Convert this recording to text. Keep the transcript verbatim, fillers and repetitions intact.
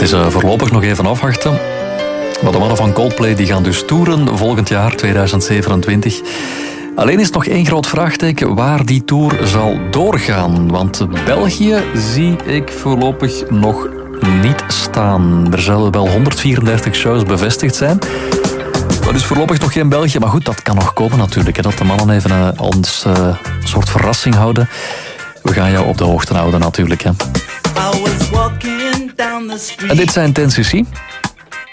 is uh, voorlopig nog even afwachten. Maar de mannen van Coldplay die gaan dus toeren volgend jaar, tweeduizend zevenentwintig. Alleen is nog één groot vraagteken waar die tour zal doorgaan. Want België zie ik voorlopig nog niet staan. Er zullen wel honderdvierendertig shows bevestigd zijn. Maar dus voorlopig nog geen België. Maar goed, dat kan nog komen natuurlijk. Hè. Dat de mannen even uh, ons uh, een soort verrassing houden. We gaan jou op de hoogte houden natuurlijk. Hè. En dit zijn ten C C.